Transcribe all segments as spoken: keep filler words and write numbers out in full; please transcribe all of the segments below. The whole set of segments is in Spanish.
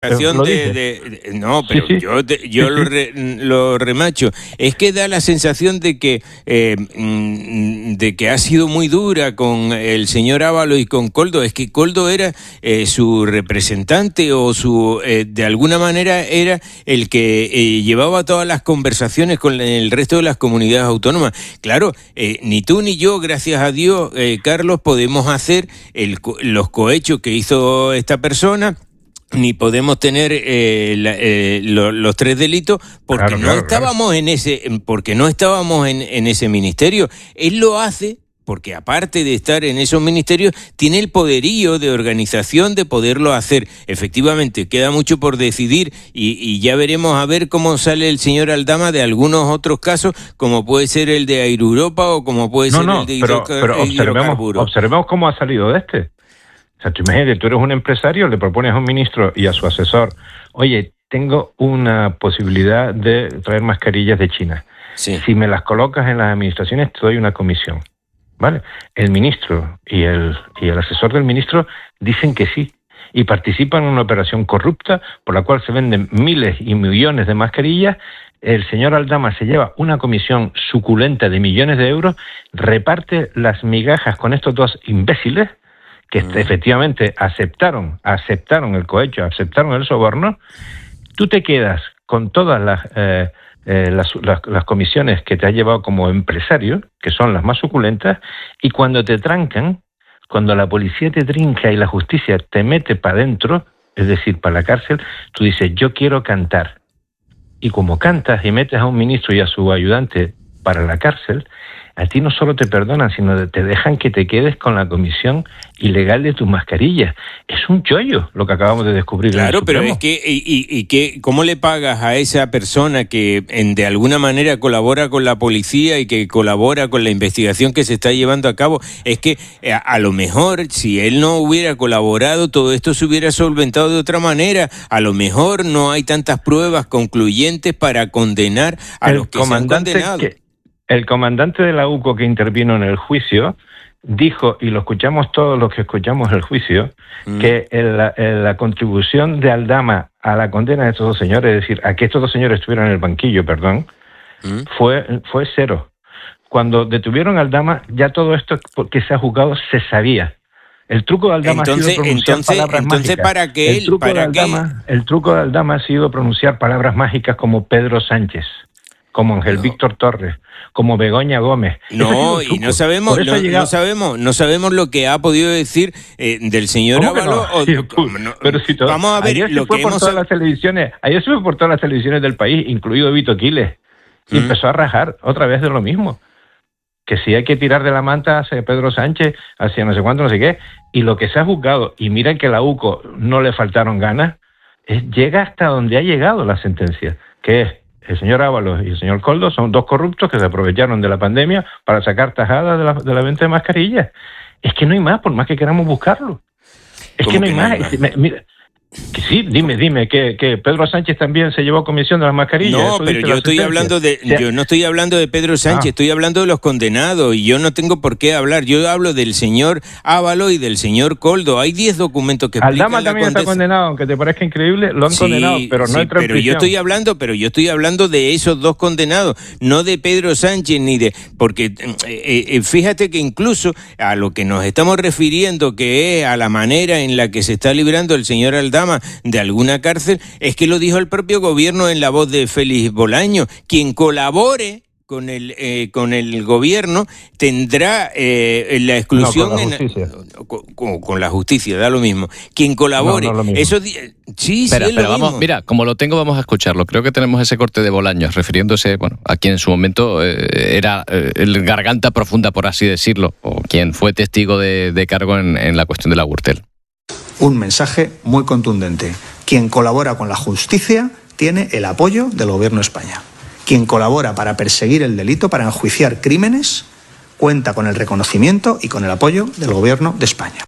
Lo de, de, no, pero sí, sí. yo, te, yo sí, lo, re, lo remacho. Es que da la sensación de que eh, de que ha sido muy dura con el señor Ábalos y con Koldo. Es que Koldo era eh, su representante o su eh, de alguna manera era el que eh, llevaba todas las conversaciones con el resto de las comunidades autónomas. Claro, eh, ni tú ni yo, gracias a Dios, eh, Carlos, podemos hacer el, los cohechos que hizo esta persona. Ni podemos tener eh, la, eh, lo, los tres delitos porque claro, no claro, estábamos claro. en ese porque no estábamos en, en ese ministerio. Él lo hace porque aparte de estar en esos ministerios tiene el poderío de organización de poderlo hacer. Efectivamente, queda mucho por decidir y, y ya veremos a ver cómo sale el señor Aldama de algunos otros casos, como puede ser el de Aeroeuropa o como puede no, ser no, el de pero, pero observemos, observemos cómo ha salido de este. O sea, tú imagínate, tú eres un empresario, le propones a un ministro y a su asesor, oye, tengo una posibilidad de traer mascarillas de China. Sí. Si me las colocas en las administraciones, te doy una comisión. ¿Vale? El ministro y el, y el asesor del ministro dicen que sí y participan en una operación corrupta por la cual se venden miles y millones de mascarillas. El señor Aldama se lleva una comisión suculenta de millones de euros, reparte las migajas con estos dos imbéciles que mm. efectivamente aceptaron, aceptaron el cohecho, aceptaron el soborno. Tú te quedas con todas las... Eh, Eh, las, las, las comisiones que te has llevado como empresario, que son las más suculentas, y cuando te trancan, cuando la policía te trinca y la justicia te mete para adentro, es decir, para la cárcel, tú dices, yo quiero cantar. Y como cantas y metes a un ministro y a su ayudante para la cárcel, a ti no solo te perdonan, sino te dejan que te quedes con la comisión ilegal de tus mascarillas. Es un chollo lo que acabamos de descubrir. Claro, pero es que, y, y, y que, ¿cómo le pagas a esa persona que en, de alguna manera colabora con la policía y que colabora con la investigación que se está llevando a cabo? Es que a, a lo mejor, si él no hubiera colaborado, todo esto se hubiera solventado de otra manera. A lo mejor no hay tantas pruebas concluyentes para condenar a el los que se han condenado. Que... El comandante de la U C O que intervino en el juicio dijo, y lo escuchamos todos los que escuchamos el juicio, mm. que el, el, la contribución de Aldama a la condena de estos dos señores, es decir, a que estos dos señores estuvieran en el banquillo, perdón, mm. fue, fue cero. Cuando detuvieron a Aldama, ya todo esto que se ha juzgado se sabía. El truco de Aldama entonces, ha sido pronunciar entonces, palabras entonces mágicas. ¿para qué el, truco para de Aldama, el truco de Aldama ha sido pronunciar palabras mágicas como Pedro Sánchez, como Ángel no. Víctor Torres, como Begoña Gómez. No, y no sabemos, no, no sabemos, no sabemos lo que ha podido decir eh, del señor Ábalos. No? Sí, no, pero si todo, vamos a ver ayer lo se fue que por hemos... todas las televisiones, ayer se fue por todas las televisiones del país, incluido Vito Quiles, y mm. empezó a rajar otra vez de lo mismo. Que si hay que tirar de la manta hacia Pedro Sánchez, hacia no sé cuánto, no sé qué, y lo que se ha juzgado, y miren que la U C O no le faltaron ganas, es, llega hasta donde ha llegado la sentencia, que es el señor Ábalos y el señor Koldo son dos corruptos que se aprovecharon de la pandemia para sacar tajadas de la, de la venta de mascarillas. Es que no hay más, por más que queramos buscarlo. Es que no hay que más. No hay más? Me, mira, que sí, dime, dime, que, que Pedro Sánchez también se llevó comisión de las mascarillas. No, Eso pero yo estoy hablando de, o sea, yo no estoy hablando de Pedro Sánchez, ah. estoy hablando de los condenados y yo no tengo por qué hablar. Yo hablo del señor Ábalos y del señor Koldo. Hay diez documentos que explican Aldama también condes... está condenado, aunque te parezca increíble, lo han sí, condenado, pero no sí, entra en pero prisión. yo estoy hablando, pero yo estoy hablando de esos dos condenados, no de Pedro Sánchez ni de, porque eh, eh, fíjate que incluso a lo que nos estamos refiriendo, que es a la manera en la que se está librando el señor Aldama de algún una cárcel, es que lo dijo el propio gobierno en la voz de Félix Bolaño. Quien colabore con el eh, con el gobierno tendrá eh, la exclusión no, con, la en, con, con la justicia, da lo mismo. Quien colabore, no, no eso sí, pero, sí, es pero lo vamos, mismo. Mira, como lo tengo, vamos a escucharlo. Creo que tenemos ese corte de Bolaños refiriéndose, bueno, a quien en su momento eh, era eh, el garganta profunda, por así decirlo, o quien fue testigo de, de cargo en, en la cuestión de la Gürtel. Un mensaje muy contundente. Quien colabora con la justicia tiene el apoyo del Gobierno de España. Quien colabora para perseguir el delito, para enjuiciar crímenes, cuenta con el reconocimiento y con el apoyo del Gobierno de España.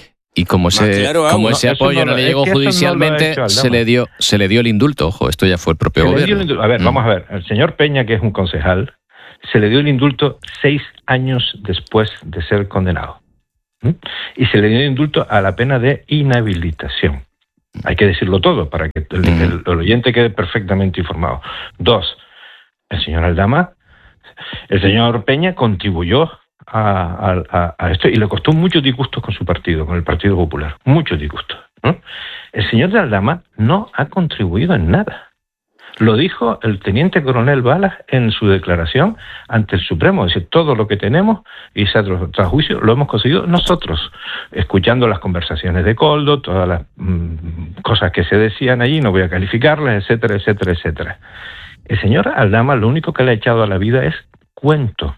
Y como ese, claro, como no, ese apoyo no, no le llegó judicialmente, no se le dio se le dio el indulto. Ojo, esto ya fue el propio se gobierno. A ver, mm. vamos a ver. El señor Peña, que es un concejal, se le dio el indulto seis años después de ser condenado. ¿Mm? Y se le dio el indulto a la pena de inhabilitación. Hay que decirlo todo para que el, el, el oyente quede perfectamente informado. Dos, el señor Aldama, el señor Peña contribuyó a, a, a esto y le costó muchos disgustos con su partido, con el Partido Popular, muchos disgustos, ¿no? El señor de Aldama no ha contribuido en nada. Lo dijo el teniente coronel Balas en su declaración ante el Supremo. Dice, todo lo que tenemos, y ese tras juicio, lo hemos conseguido nosotros, escuchando las conversaciones de Koldo, todas las mmm, cosas que se decían allí, no voy a calificarlas, etcétera, etcétera, etcétera. El señor Aldama lo único que le ha echado a la vida es cuento.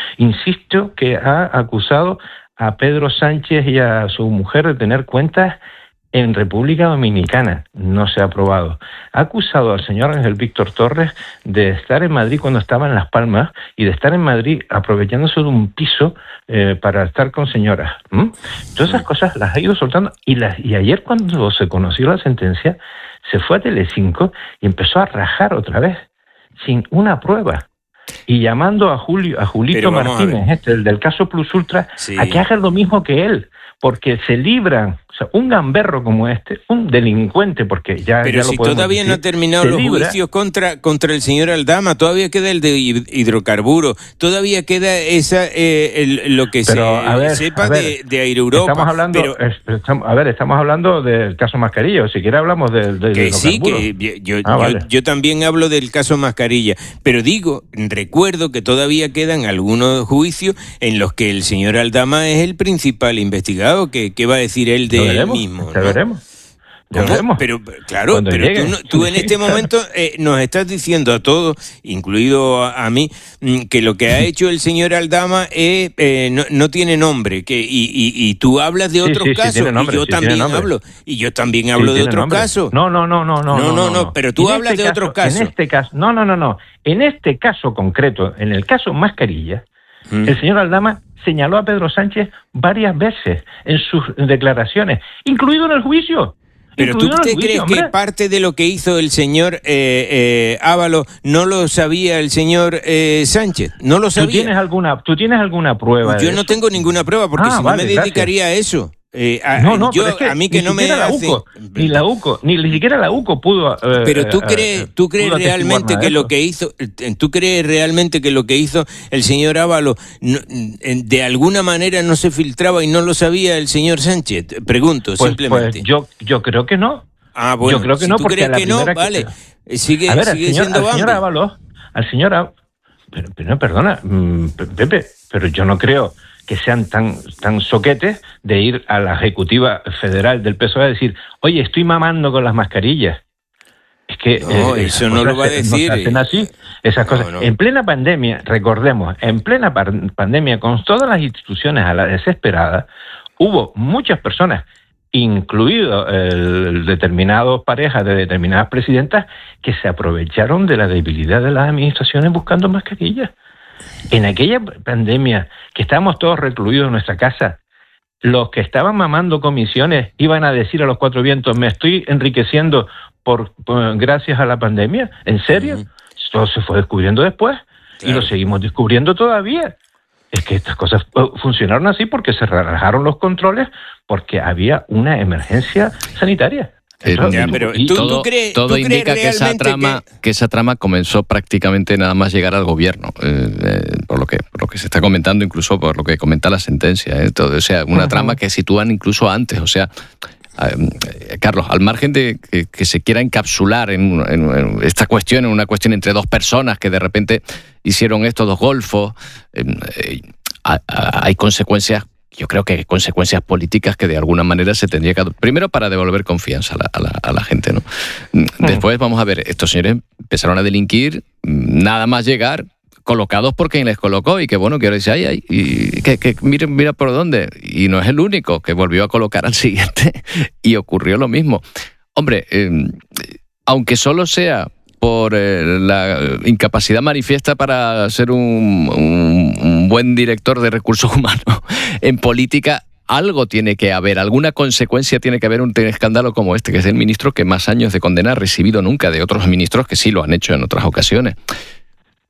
Insisto que ha acusado a Pedro Sánchez y a su mujer de tener cuentas en República Dominicana. No se ha aprobado. Ha acusado al señor Ángel Víctor Torres de estar en Madrid cuando estaba en Las Palmas y de estar en Madrid aprovechándose de un piso eh, para estar con señoras. ¿Mm? Todas esas cosas las ha ido soltando y, las, y ayer cuando se conoció la sentencia se fue a Telecinco y empezó a rajar otra vez sin una prueba. Y llamando a Julio, a Julito Martínez, este, el del caso Plus Ultra, sí, a que haga lo mismo que él, porque se libran, o sea, un gamberro como este, un delincuente, porque ya, Pero ya si lo podemos todavía decir, no han terminado los libra. juicios contra, contra el señor Aldama, todavía queda el de hidrocarburos, todavía queda esa eh, el, lo que pero, se a ver, sepa a ver, de, de Air Europa. Estamos hablando, pero, es, estamos, a ver, estamos hablando del caso Mascarilla, o si quiere hablamos del de, de que sí, que yo, ah, yo, vale. yo también hablo del caso Mascarilla, pero digo, recuerdo que todavía quedan algunos juicios en los que el señor Aldama es el principal investigado, que, que va a decir él de él mismo. Ya ¿no? veremos. Ya veremos. Pero, claro, Cuando pero tú, no, tú en este momento eh, nos estás diciendo a todos, incluido a, a mí, que lo que ha hecho el señor Aldama es, eh, no, no tiene nombre, que y, y, y tú hablas de otros sí, sí, casos, sí nombre, y yo sí también hablo, y yo también hablo sí, de otros nombre. casos. No, no, no, no, no, no, no, no, no pero tú en hablas este de caso, otros casos. En este caso, no, no, no, no. En este caso concreto, en el caso Mascarilla, mm. el señor Aldama señaló a Pedro Sánchez varias veces en sus declaraciones, incluido en el juicio. Pero tú te crees hombre? que parte de lo que hizo el señor eh, eh, Ábalos no lo sabía el señor eh, Sánchez, no lo sabía. ¿Tú tienes alguna, tú tienes alguna prueba? Yo de no eso? tengo ninguna prueba porque ah, si vale, no me dedicaría gracias. a eso. Eh, a, no, no, yo, es que a mí que no me la hace... UCO, ni la UCO, ni, ni siquiera la UCO pudo. Eh, Pero tú crees, eh, tú crees realmente que lo que hizo, tú crees realmente que lo que hizo el señor Ábalos no, de alguna manera no se filtraba y no lo sabía el señor Sánchez. Pregunto pues, simplemente. Pues yo, yo creo que no. Ah, bueno. Yo creo que si no tú porque crees que no, vale. Que... Sigue, a ver, sigue al señor, siendo al señor Ábalos, al señor Ábalos, pero, pero perdona, Pepe, pero yo no creo que sean tan tan soquetes de ir a la Ejecutiva Federal del P S O E a decir, oye, estoy mamando con las mascarillas. Es que no, eh, eso no lo va a decir. No se hacen así, esas no, cosas. No. En plena pandemia, recordemos, en plena pandemia, con todas las instituciones a la desesperada, hubo muchas personas, incluido el determinados parejas de determinadas presidentas, que se aprovecharon de la debilidad de las administraciones buscando mascarillas. En aquella pandemia que estábamos todos recluidos en nuestra casa, los que estaban mamando comisiones iban a decir a los cuatro vientos, me estoy enriqueciendo por, por gracias a la pandemia. ¿En serio? Uh-huh. Todo se fue descubriendo después, claro. Y lo seguimos descubriendo todavía. Es que estas cosas funcionaron así porque se relajaron los controles, porque había una emergencia sanitaria. Eh, ya, pero ¿tú, todo, ¿tú crees, todo ¿tú indica crees que esa trama que... que esa trama comenzó prácticamente nada más llegar al gobierno, eh, eh, por lo que por lo que se está comentando, incluso por lo que comenta la sentencia, eh, todo, o sea, una uh-huh. trama que sitúan incluso antes, o sea, eh, Carlos, al margen de que, que se quiera encapsular en, en, en esta cuestión, en una cuestión entre dos personas que de repente hicieron estos dos golfos, eh, eh, hay consecuencias. Yo creo que hay consecuencias políticas que de alguna manera se tendría que... Primero, para devolver confianza a la, a la, a la gente, ¿no? Después, vamos a ver, estos señores empezaron a delinquir, nada más llegar, colocados por quien les colocó, y que bueno, que ahora dice, ay, ay, y que, que mira, mira por dónde. Y no es el único, que volvió a colocar al siguiente y ocurrió lo mismo. Hombre, eh, aunque solo sea por eh, la incapacidad manifiesta para ser un, un, un buen director de recursos humanos en política, algo tiene que haber, alguna consecuencia tiene que haber un escándalo como este, que es el ministro que más años de condena ha recibido nunca, de otros ministros que sí lo han hecho en otras ocasiones.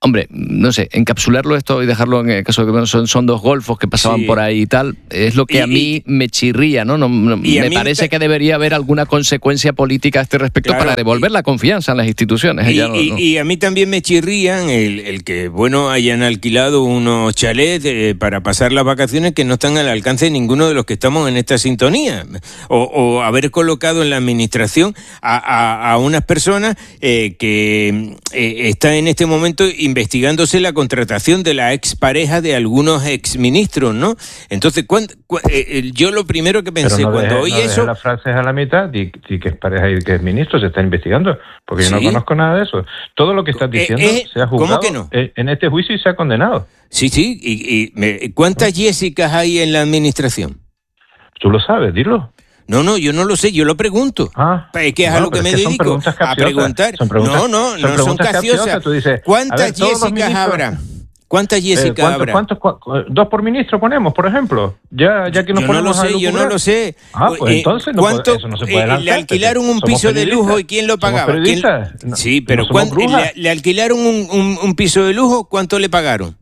Hombre, no sé, encapsularlo esto y dejarlo en el caso de que son, son dos golfos que pasaban sí. por ahí y tal, es lo que y, a mí y, me chirría, ¿no? no, no me parece me... que debería haber alguna consecuencia política a este respecto claro, para devolver y, la confianza en las instituciones. Y, ya no, y, no. y a mí también me chirrían el, el que, bueno, hayan alquilado unos chalets eh, para pasar las vacaciones que no están al alcance de ninguno de los que estamos en esta sintonía. O, o haber colocado en la administración a, a, a unas personas eh, que eh, están en este momento investigándose la contratación de la expareja de algunos exministros, ¿no? Entonces, cuando, cuando, eh, yo lo primero que pensé no cuando deje, oí no eso... las frases a la mitad, di, di que es pareja y que es ministro, se está investigando, porque ¿sí? yo no conozco nada de eso. Todo lo que estás diciendo eh, eh, se ha juzgado, ¿cómo que no? eh, en este juicio y se ha condenado. Sí, sí, y, y me, ¿cuántas Jessicas hay en la administración? Tú lo sabes, dilo. No, no, yo no lo sé, yo lo pregunto. Ah, es que es bueno, a lo que es me que dedico, a preguntar. Son no, no, son no son caciosas. Tú dices, ¿cuántas ver, Jessicas ministros... habrá? ¿Cuántas Jessicas eh, habrá? ¿cuántos, cuántos, dos por ministro ponemos, por ejemplo? Ya, ya que nos yo ponemos no lo sé, yo no lo sé. Ah, pues eh, entonces no ¿cuánto, puede, eso no se puede lanzar, eh, le alquilaron un piso de lujo y quién lo pagaba? ¿Quién... No, sí, pero no le, le alquilaron un, un, un piso de lujo, ¿cuánto le pagaron?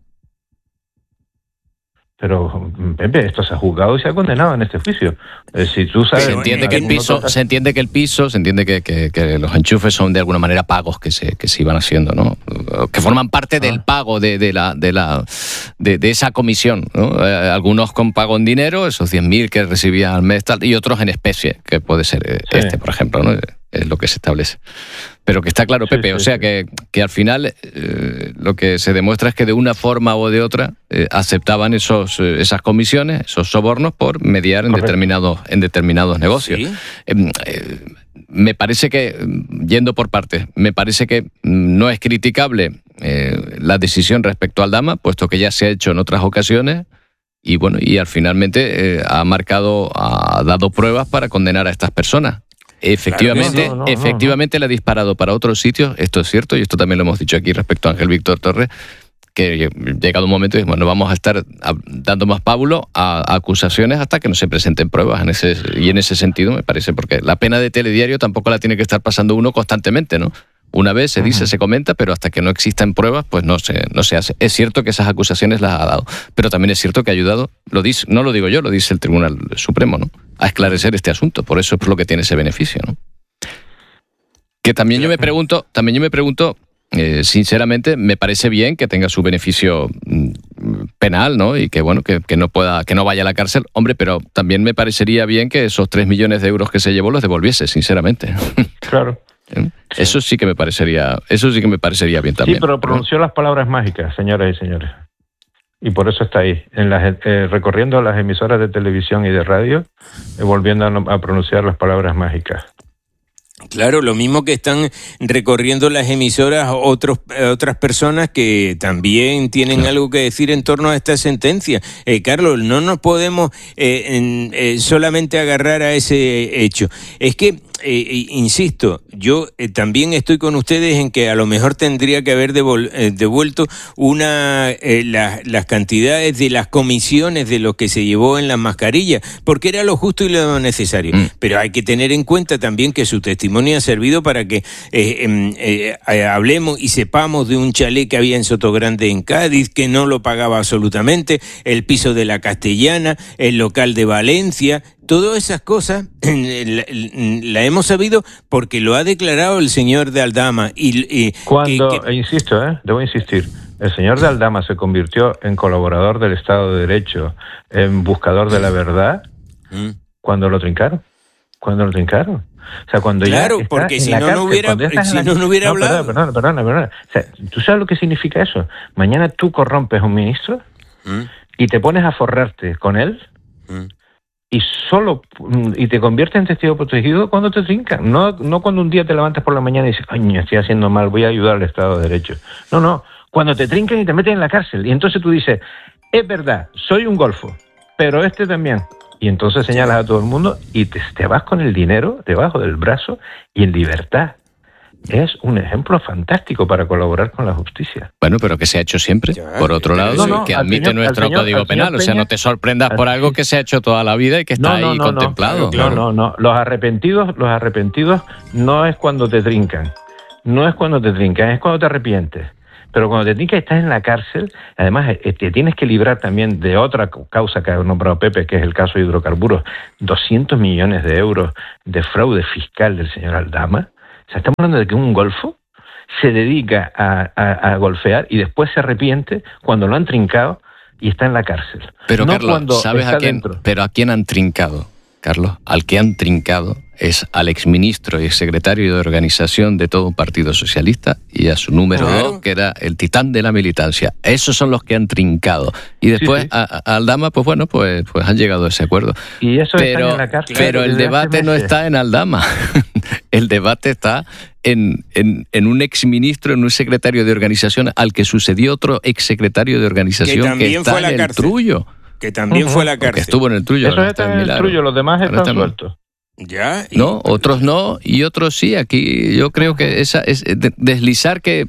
Pero, Pepe, esto se ha juzgado y se ha condenado en este juicio. Eh, si tú sabes, se entiende que el piso, se entiende que el piso, se entiende que, que, que los enchufes son de alguna manera pagos que se que se iban haciendo, ¿no? Que forman parte ah. del pago de, de la de la de, de esa comisión, ¿no? Eh, algunos con pago en dinero, esos diez mil que recibían al mes, tal, y otros en especie, que puede ser eh, sí. este, por ejemplo, ¿no? Es lo que se establece. Pero que está claro, Pepe, sí, sí, o sea sí. que, que al final eh, lo que se demuestra es que de una forma o de otra eh, aceptaban esos eh, esas comisiones, esos sobornos por mediar en determinados en determinados negocios. ¿Sí? Eh, eh, me parece que, yendo por partes, me parece que no es criticable eh, la decisión respecto al Aldama, puesto que ya se ha hecho en otras ocasiones y bueno, y al finalmente eh, ha marcado, ha dado pruebas para condenar a estas personas. Efectivamente, claro, no, no, no, efectivamente no, no. le ha disparado para otros sitios, esto es cierto, y esto también lo hemos dicho aquí respecto a Ángel Víctor Torres, que llegado un momento y bueno, vamos a estar dando más pábulo a, a acusaciones hasta que no se presenten pruebas en ese, y en ese sentido me parece, porque la pena de telediario tampoco la tiene que estar pasando uno constantemente, ¿no? Una vez se dice, uh-huh. se comenta, pero hasta que no existan pruebas, pues no se, no se hace. Es cierto que esas acusaciones las ha dado, pero también es cierto que ha ayudado, lo dice, no lo digo yo, lo dice el Tribunal Supremo, ¿no? A esclarecer este asunto, por eso es por lo que tiene ese beneficio, ¿no? Que también yo me pregunto, también yo me pregunto, eh, sinceramente, me parece bien que tenga su beneficio penal, ¿no? Y que bueno, que, que no pueda, que no vaya a la cárcel, hombre, pero también me parecería bien que esos tres millones de euros que se llevó los devolviese, sinceramente. Claro. Eso sí que me parecería, eso sí que me parecería bien también. Sí, pero pronunció las palabras mágicas, señoras y señores. Y por eso está ahí, en las, eh, recorriendo las emisoras de televisión y de radio, eh, volviendo a, a pronunciar las palabras mágicas. Claro, lo mismo que están recorriendo las emisoras otros, otras personas que también tienen algo que decir en torno a esta sentencia. Eh, Carlos, no nos podemos eh, en, eh, solamente agarrar a ese hecho. Es que, eh, insisto, yo eh, también estoy con ustedes en que a lo mejor tendría que haber devol- eh, devuelto una eh, la, las cantidades de las comisiones de lo que se llevó en las mascarillas, porque era lo justo y lo necesario. Mm. Pero hay que tener en cuenta también que su testimonio ha servido para que eh, eh, eh, hablemos y sepamos de un chalet que había en Sotogrande, en Cádiz, que no lo pagaba absolutamente, el piso de la Castellana, el local de Valencia. Todas esas cosas la, la hemos sabido porque lo ha declarado el señor de Aldama. Y, y Cuando, que, que... insisto, ¿eh? debo insistir, el señor de Aldama se convirtió en colaborador del Estado de Derecho, en buscador de la verdad, ¿Mm? cuando lo trincaron. Cuando lo trincaron. O sea, cuando claro, ya porque si no, cárcel, no hubiera, si la... no, no hubiera no, hablado. Perdona, perdona, perdona. O sea, ¿tú sabes lo que significa eso? Mañana tú corrompes a un ministro ¿Mm? y te pones a forrarte con él ¿Mm? y solo y te conviertes en testigo protegido cuando te trincan. No, no cuando un día te levantas por la mañana y dices, coño, estoy haciendo mal, voy a ayudar al Estado de Derecho. No, no. Cuando te trincan y te meten en la cárcel. Y entonces tú dices, es verdad, soy un golfo, pero este también. Y entonces señalas a todo el mundo y te, te vas con el dinero debajo del brazo y en libertad. Es un ejemplo fantástico para colaborar con la justicia. Bueno, pero que se ha hecho siempre. Ya, por otro lado, no, no, que admite señor, nuestro señor, Código Penal. Peña, o sea, no te sorprendas por algo que se ha hecho toda la vida y que está no, no, ahí no, contemplado. No, claro. no, no, no. Los arrepentidos, los arrepentidos no es cuando te trincan. No es cuando te trincan, es cuando te arrepientes. Pero cuando te tienes que estar en la cárcel, además te tienes que librar también de otra causa que ha nombrado Pepe, que es el caso de hidrocarburos, doscientos millones de euros de fraude fiscal del señor Aldama. O sea, estamos hablando de que un golfo se dedica a, a, a golfear y después se arrepiente cuando lo han trincado y está en la cárcel. Pero no Carlos, ¿sabes a quién? Dentro. Pero ¿a quién han trincado, Carlos? Al que han trincado es al exministro y exsecretario de organización de todo un partido socialista y a su número claro. dos, que era el titán de la militancia. Esos son los que han trincado. Y después sí, sí. A, a Aldama, pues bueno, pues, pues han llegado a ese acuerdo. Y eso pero, está en la cárcel. Pero el debate no está en Aldama. El debate está en, en, en un exministro, en un secretario de organización al que sucedió otro exsecretario de organización que, que está en el cárcel. Trullo. Que también uh-huh. fue a la cárcel. Que estuvo en el Trullo. Eso está en el Trullo, los demás están sueltos. Ya, y... No, otros no y otros sí. Aquí yo creo que esa es deslizar que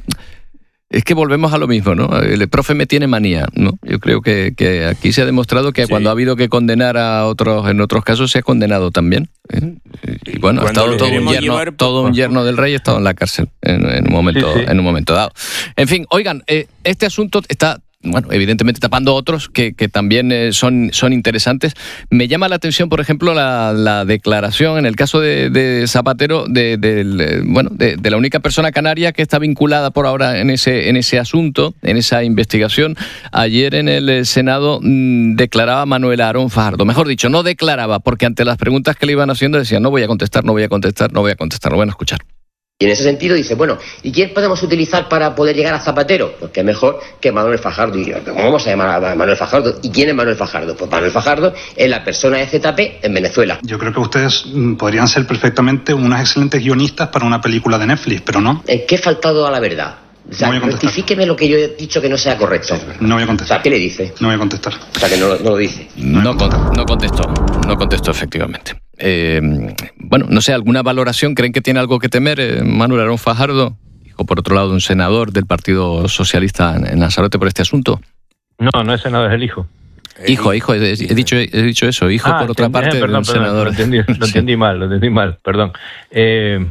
es que volvemos a lo mismo, ¿no? El profe me tiene manía, ¿no? Yo creo que, que aquí se ha demostrado que sí. Cuando ha habido que condenar a otros, en otros casos se ha condenado también. ¿eh? Y bueno, ha estado todo un, yerno, llevar... todo un yerno del rey ha estado en la cárcel en, en un momento, sí, sí. en un momento dado. En fin, oigan, eh, este asunto está bueno, evidentemente tapando otros que, que también eh, son, son interesantes. Me llama la atención, por ejemplo, la, la declaración en el caso de, de Zapatero de, de, de, bueno, de, de la única persona canaria que está vinculada por ahora en ese, en ese asunto, en esa investigación. Ayer en el Senado mmm, declaraba Manuel Aarón Fajardo. Mejor dicho, no declaraba, porque ante las preguntas que le iban haciendo decía no voy a contestar, no voy a contestar, no voy a contestar, lo van a escuchar. Y en ese sentido dice, bueno, ¿y quién podemos utilizar para poder llegar a Zapatero? Pues que mejor que Manuel Fajardo. Y ¿cómo vamos a llamar a Manuel Fajardo? ¿Y quién es Manuel Fajardo? Pues Manuel Fajardo es la persona de Z P en Venezuela. Yo creo que ustedes podrían ser perfectamente unas excelentes guionistas para una película de Netflix, pero no. ¿En qué he faltado a la verdad? O sea, no rectifíqueme lo que yo he dicho que no sea correcto. Sí, no voy a contestar. O sea, ¿qué le dice? No voy a contestar. O sea, que no, no lo dice. No, con, no contestó, no contestó efectivamente. Eh, bueno, no sé, ¿alguna valoración? ¿Creen que tiene algo que temer eh, Manuel Aarón Fajardo? Hijo, por otro lado, de un senador del Partido Socialista en, en Lanzarote por este asunto. No, no es senador, es el hijo. Hijo, hijo, he, he, dicho, he dicho eso, hijo ah, por otra parte eh, perdón, de un perdón, senador. Lo entendí, lo entendí sí. mal, lo entendí mal, perdón. Eh,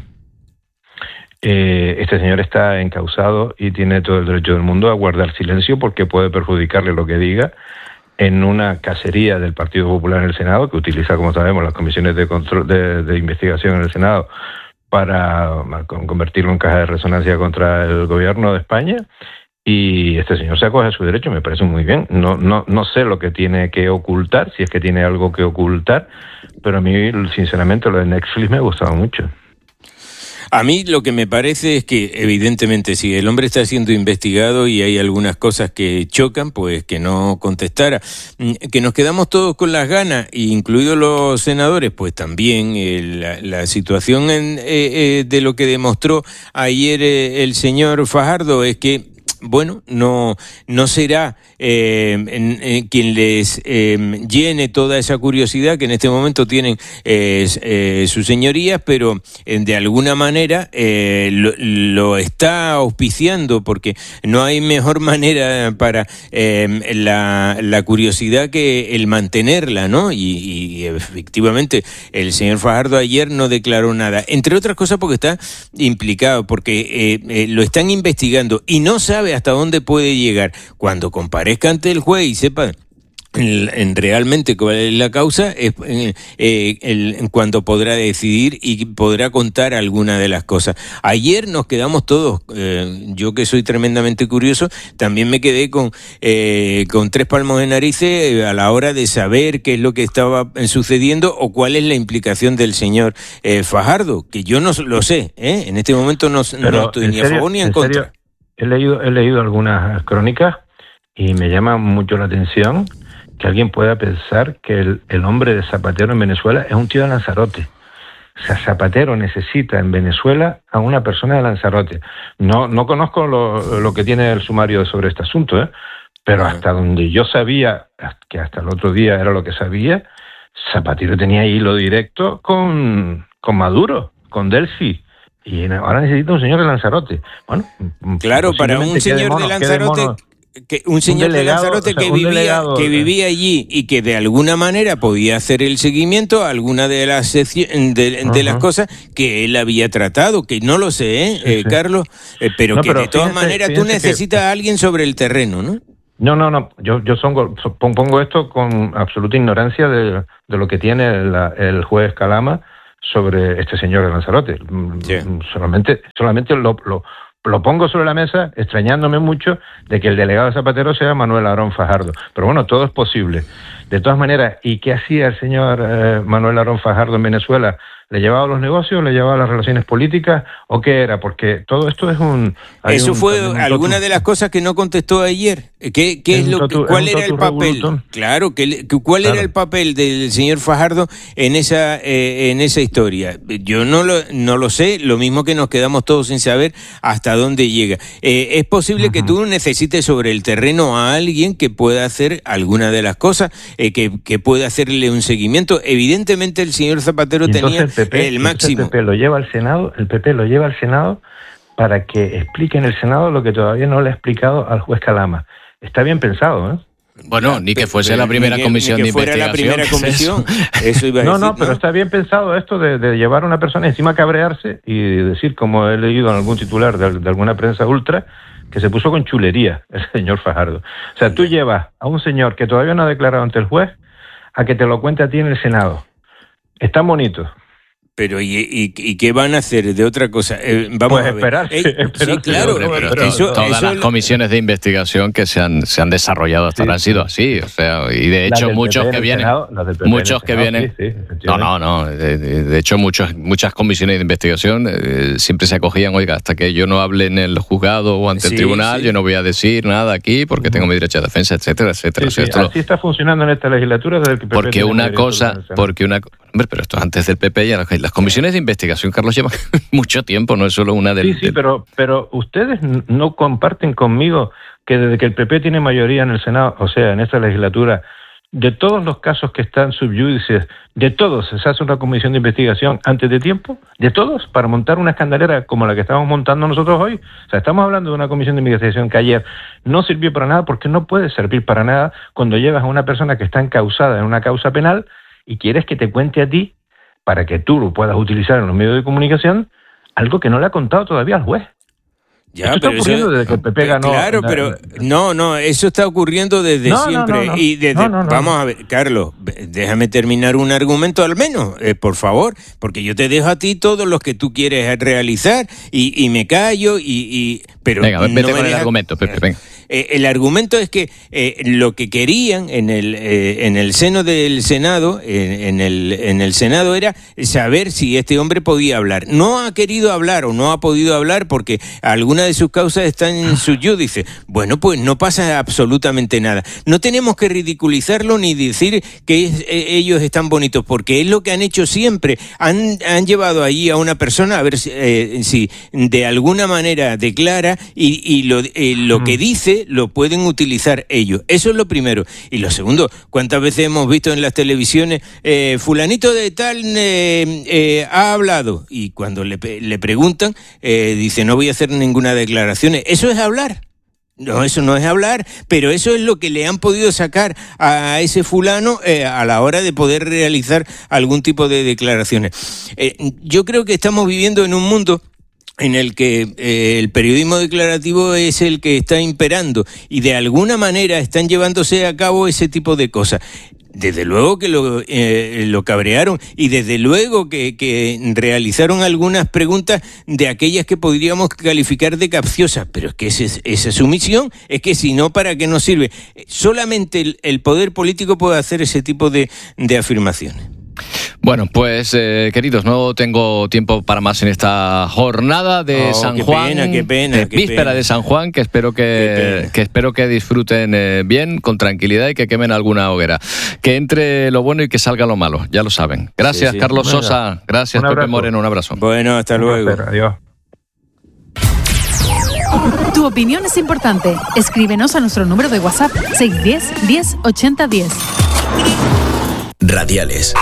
eh, este señor está encausado y tiene todo el derecho del mundo a guardar silencio porque puede perjudicarle lo que diga en una cacería del Partido Popular en el Senado, que utiliza, como sabemos, las comisiones de control de, de investigación en el Senado para convertirlo en caja de resonancia contra el gobierno de España. Y este señor se acoge a su derecho, me parece muy bien. No, no, no sé lo que tiene que ocultar, si es que tiene algo que ocultar, pero a mí, sinceramente, lo de Netflix me ha gustado mucho. A mí lo que me parece es que, evidentemente, si el hombre está siendo investigado y hay algunas cosas que chocan, pues que no contestara. Que nos quedamos todos con las ganas, incluidos los senadores, pues también eh, la, la situación en, eh, eh, de lo que demostró ayer eh, el señor Fajardo es que bueno, no no será eh, en, en quien les eh, llene toda esa curiosidad que en este momento tienen eh, eh, sus señorías, pero eh, de alguna manera eh, lo, lo está auspiciando, porque no hay mejor manera para eh, la, la curiosidad que el mantenerla, ¿no? Y, y efectivamente el señor Fajardo ayer no declaró nada, entre otras cosas porque está implicado, porque eh, eh, lo están investigando y no sabe hasta dónde puede llegar. Cuando comparezca ante el juez y sepa en, en realmente cuál es la causa, es eh, eh, el, en cuanto podrá decidir y podrá contar alguna de las cosas. Ayer nos quedamos todos, eh, yo que soy tremendamente curioso, también me quedé con eh, con tres palmos de narices a la hora de saber qué es lo que estaba sucediendo o cuál es la implicación del señor eh, Fajardo, que yo no lo sé, ¿eh? En este momento no, no estoy ni a favor ni en, en contra. Serio? He leído, he leído algunas crónicas y me llama mucho la atención que alguien pueda pensar que el, el hombre de Zapatero en Venezuela es un tío de Lanzarote. O sea, Zapatero necesita en Venezuela a una persona de Lanzarote. No, no conozco lo, lo que tiene el sumario sobre este asunto, ¿eh? Pero hasta donde yo sabía, que hasta el otro día era lo que sabía, Zapatero tenía hilo directo con, con Maduro, con Delcy. Y ahora necesita un señor de Lanzarote. Bueno, claro, para un señor mono, de Lanzarote que un señor un delegado, de Lanzarote o sea, que, vivía, delegado, que vivía allí y que de alguna manera podía hacer el seguimiento a alguna de las de, de uh-huh. las cosas que él había tratado, que no lo sé, ¿eh, sí, eh, sí. Carlos? Eh, pero no, que pero de todas fíjense, maneras tú necesitas que... a alguien sobre el terreno, ¿no? No, no, no. Yo, yo son, pongo esto con absoluta ignorancia de, de lo que tiene la, el juez Calama sobre este señor de Lanzarote. Sí. Solamente, solamente lo, lo Lo pongo sobre la mesa, extrañándome mucho de que el delegado de Zapatero sea Manuel Aarón Fajardo. Pero bueno, todo es posible. De todas maneras, ¿y qué hacía el señor eh, Manuel Aarón Fajardo en Venezuela? ¿Le llevaba a los negocios? ¿Le llevaba a las relaciones políticas? ¿O qué era? Porque todo esto es un... Eso un, fue un alguna totu... de las cosas que no contestó ayer. ¿Qué, qué es lo, totu, ¿Cuál era el papel? Revolutón. Claro, que, ¿cuál claro. era el papel del señor Fajardo en esa eh, en esa historia? Yo no lo, no lo sé, lo mismo que nos quedamos todos sin saber hasta dónde llega. Eh, es posible uh-huh. que tú necesites sobre el terreno a alguien que pueda hacer alguna de las cosas, eh, que, que pueda hacerle un seguimiento. Evidentemente el señor Zapatero tenía... El P P, el máximo. El P P lo lleva al Senado, el P P lo lleva al Senado para que explique en el Senado lo que todavía no le ha explicado al juez Calama. Está bien pensado, ¿eh? Bueno, ni que fuese la primera ni comisión que, ni que de investigación. La primera comisión. Eso? Eso iba a no, decir, no, pero ¿no? Está bien pensado esto de, de llevar a una persona encima cabrearse y decir, como he leído en algún titular de, de alguna prensa ultra, que se puso con chulería el señor Fajardo. O sea, tú llevas a un señor que todavía no ha declarado ante el juez a que te lo cuente a ti en el Senado. Está bonito. Pero ¿y, y, y qué van a hacer de otra cosa? Eh, vamos pues a ver. Esperar, eh, esperar, sí, claro. Pero, pero, pero eso, todas eso las lo... comisiones de investigación que se han se han desarrollado hasta ahora sí, han sido así, o sea, y de hecho muchos que vienen, Senado, muchos que vienen, sí, sí, no, no, no, de, de, de hecho muchos muchas comisiones de investigación eh, siempre se acogían, oiga, hasta que yo no hable en el juzgado o ante sí, el tribunal, sí. yo no voy a decir nada aquí porque uh-huh. tengo mi derecho de defensa, etcétera, etcétera. Sí, o sea, sí. esto Así está funcionando en esta legislatura desde el que porque una cosa, porque una Hombre, pero esto antes del P P ya las, las comisiones de investigación, Carlos, llevan mucho tiempo, no es solo una del... Sí, sí, pero, pero ustedes no comparten conmigo que desde que el P P tiene mayoría en el Senado, o sea, en esta legislatura, de todos los casos que están subyúdices, de todos se hace una comisión de investigación antes de tiempo, de todos, para montar una escandalera como la que estamos montando nosotros hoy. O sea, estamos hablando de una comisión de investigación que ayer no sirvió para nada, porque no puede servir para nada cuando llevas a una persona que está encausada en una causa penal y quieres que te cuente a ti, para que tú lo puedas utilizar en los medios de comunicación, algo que no le ha contado todavía al juez. Ya, Esto está ocurriendo eso, desde que el P P ganó. Claro, la, pero no, no, eso está ocurriendo desde no, siempre. No, no, no. Y desde, no, no, no. Vamos a ver, Carlos, déjame terminar un argumento al menos, eh, por favor, porque yo te dejo a ti todos los que tú quieres realizar y, y me callo y... y pero venga, vete no con me el deja... argumento, Pepe, venga. Eh, el argumento es que eh, lo que querían en el eh, en el seno del Senado, eh, en el en el Senado era saber si este hombre podía hablar. No ha querido hablar o no ha podido hablar porque alguna de sus causas está en su judice. Bueno, pues no pasa absolutamente nada. No tenemos que ridiculizarlo ni decir que es, eh, ellos están bonitos, porque es lo que han hecho siempre. Han han llevado allí a una persona a ver si, eh, si de alguna manera declara y, y lo eh, lo que dice lo pueden utilizar ellos. Eso es lo primero. Y lo segundo, ¿cuántas veces hemos visto en las televisiones eh, fulanito de tal eh, eh, ha hablado? Y cuando le, le preguntan, eh, dice, no voy a hacer ninguna declaración. ¿Eso es hablar? No, eso no es hablar, pero eso es lo que le han podido sacar a ese fulano eh, a la hora de poder realizar algún tipo de declaraciones. Eh, yo creo que estamos viviendo en un mundo en el que eh, el periodismo declarativo es el que está imperando y de alguna manera están llevándose a cabo ese tipo de cosas. Desde luego que lo, eh, lo cabrearon y desde luego que, que realizaron algunas preguntas de aquellas que podríamos calificar de capciosas, pero es que ese, esa es su misión, es que si no, ¿para qué nos sirve? Solamente el, el poder político puede hacer ese tipo de, de afirmaciones. Bueno, pues eh, queridos, no tengo tiempo para más en esta jornada de oh, San qué Juan, pena, qué pena, de qué víspera pena. de San Juan, que espero que, que espero que disfruten eh, bien, con tranquilidad y que quemen alguna hoguera. Que entre lo bueno y que salga lo malo, ya lo saben. Gracias, sí, sí. Carlos Venga. Sosa, gracias Pepe Moreno, un abrazo. Bueno, hasta un luego. Placer, adiós. Tu opinión es importante. Escríbenos a nuestro número de WhatsApp seis uno cero, diez, ochenta, diez. Radiales.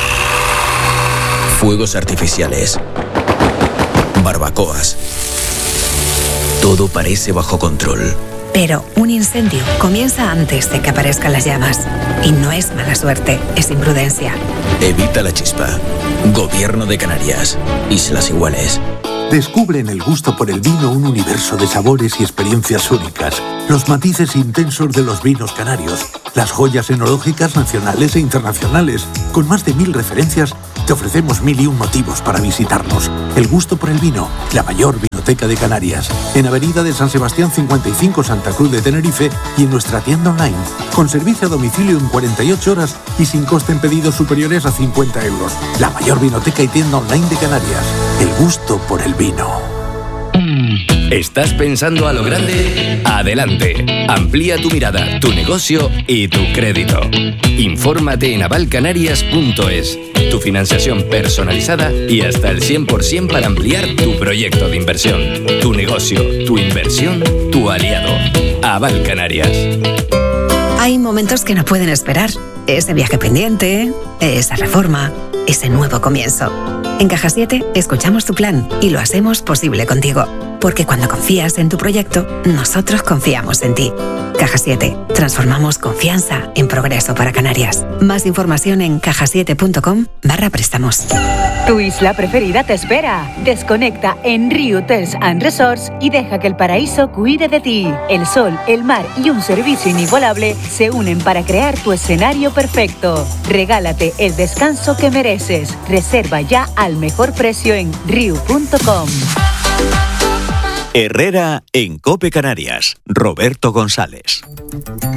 Fuegos artificiales. Barbacoas. Todo parece bajo control. Pero un incendio comienza antes de que aparezcan las llamas. Y no es mala suerte, es imprudencia. Evita la chispa. Gobierno de Canarias. Islas Iguales. Descubre en el gusto por el vino un universo de sabores y experiencias únicas. Los matices intensos de los vinos canarios. Las joyas enológicas nacionales e internacionales. Con más de mil referencias, te ofrecemos mil y un motivos para visitarnos. El gusto por el vino, la mayor vinoteca de Canarias. En Avenida de San Sebastián cincuenta y cinco, Santa Cruz de Tenerife, y en nuestra tienda online. Con servicio a domicilio en cuarenta y ocho horas y sin coste en pedidos superiores a cincuenta euros. La mayor vinoteca y tienda online de Canarias. El gusto por el vino. ¿Estás pensando a lo grande? Adelante. Amplía tu mirada, tu negocio y tu crédito. Infórmate en avalcanarias punto es. Tu financiación personalizada y hasta el cien por ciento para ampliar tu proyecto de inversión. Tu negocio, tu inversión, tu aliado. Aval Canarias. Hay momentos que no pueden esperar. Ese viaje pendiente, esa reforma, ese nuevo comienzo. En Caja siete escuchamos tu plan y lo hacemos posible contigo. Porque cuando confías en tu proyecto, nosotros confiamos en ti. Caja siete. Transformamos confianza en progreso para Canarias. Más información en caja siete punto com barra préstamos. Tu isla preferida te espera. Desconecta en Rio Hotels and Resorts y deja que el paraíso cuide de ti. El sol, el mar y un servicio inigualable se unen para crear tu escenario perfecto. Regálate el descanso que mereces. Reserva ya al mejor precio en riu punto com. Herrera en COPE Canarias. Roberto González.